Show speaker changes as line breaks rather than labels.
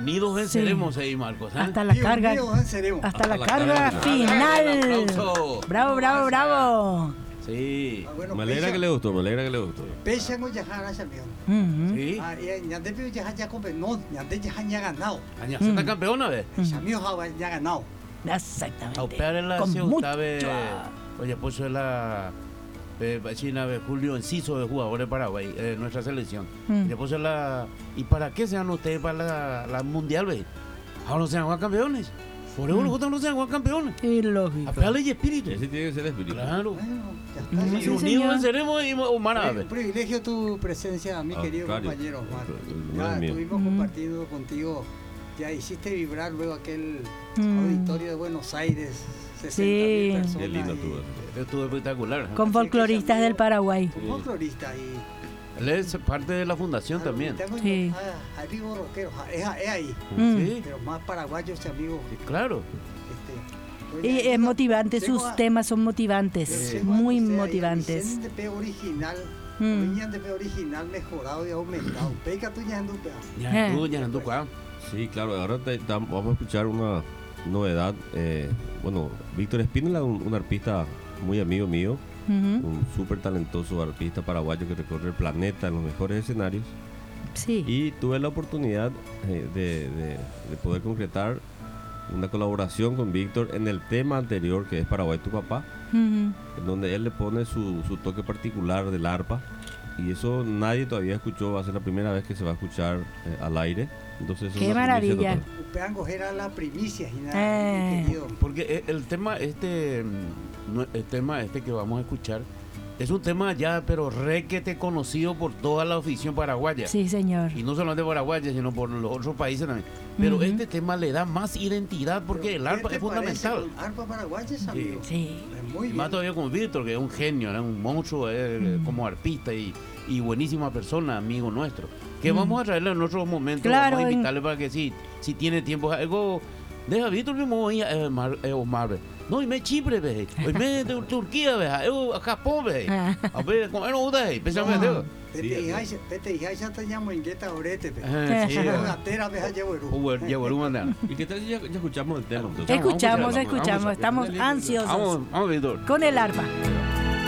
Unidos venceremos ahí, Marcos. ¿Eh?
Hasta la carga.
Unidos venceremos.
Hasta la carga final.
Aplauso.
Bravo, bravo, bravo.
Sí.
Bueno,
Me alegra que le gustó, me alegra que le gustó.
Pese a Yajara Champion.
Sí.
Ya te ya compré, no, ya te ya ganado.
Aña, ¿se está campeona, ve?
Champion ya ganado.
Exactamente.
Aupera la
Con
ciudad, ve.
mucho-
Oye, pues es la. China, ve, Julio Enciso de jugador de Paraguay, nuestra selección.
Mm.
Después la. ¿Y para qué sean ustedes para la mundial, ve? Ahora no sean Juan campeones. Por eso nosotros no sean Juan campeones.
Y lógico.
Apelarle y espíritu.
Ese tiene que ser el espíritu.
Claro.
Bueno, ya
Sí,
está.
Y
sí,
unidos
señor.
venceremos y Omar,
Un
ve.
privilegio tu presencia, mi querido
Claro.
compañero Omar.
No
Ya
es mío.
estuvimos compartiendo contigo, ya hiciste vibrar luego aquel auditorio de Buenos Aires, 60.000
Sí.
personas.
Qué lindo
y-
estuvo.
Estuvo espectacular.
Con folcloristas del Paraguay.
Un folclorista y
Él es parte de la fundación también.
Sí.
Amigos rockeros, es ahí,
Mm.
Sí,
pero más paraguayos y amigos.
claro.
Y es motivante, sus temas son motivantes, muy motivantes.
Vicente P original,
Mm.
Vicente P original mejorado y aumentado. Peca tu ya andupe.
Ya tú, ya anduvo acá.
Sí, claro, ahora vamos a escuchar una novedad. Bueno, Víctor Espínola, un arpista muy amigo mío,
Ujú.
un súper talentoso arpista paraguayo que recorre el planeta en los mejores escenarios.
Sí.
Y tuve la oportunidad de poder concretar una colaboración con Víctor en el tema anterior, que es Paraguay tu papá,
Ujú.
en donde él le pone su toque particular del arpa. Y eso nadie todavía escuchó, va a ser la primera vez que se va a escuchar al aire. Entonces, es
Qué
una primicia
maravilla.
total.
Upean coger a la primicia y nada, mi querido.
Porque el tema este que vamos a escuchar es un tema ya, pero requete conocido por toda la afición paraguaya.
Sí, señor.
Y no solamente paraguaya, sino por los otros países también. Pero
Ujú.
este tema le da más identidad porque el arpa
¿Qué
es
te parece
fundamental.
con arpa paraguayas, amigo?
Sí.
Es muy
Y
bien.
más todavía con Víctor, que es un genio, era un monstruo como arpista y buenísima persona, amigo nuestro. Que vamos a traerle en otros momentos,
Claro,
vamos a
en-
invitarle para que si tiene tiempo, algo, deja Víctor mismo hoy, Omar, ve. No, y me Chipre, ve, hoy me de Turquía, ve, Japón, ve. A ver, ¿cómo no gusta, especialmente?
Pete y ya te llamo en gueta orete.
Sí,
Gatera veja llevo.
llevo un mandar.
¿Y qué tal si ya escuchamos el tema? Entonces?
Escuchamos,
vamos a
estamos
escuchar.
ansiosos
Vamos, Víctor.
con el arpa.